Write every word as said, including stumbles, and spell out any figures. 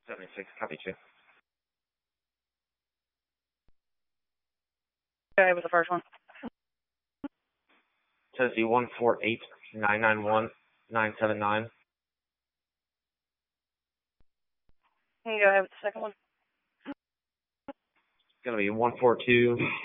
seventy-six, copy two. Okay, with the first one. Tennessee one four eight nine nine one nine seven nine. Can you go ahead with the second one? It's going to be one four two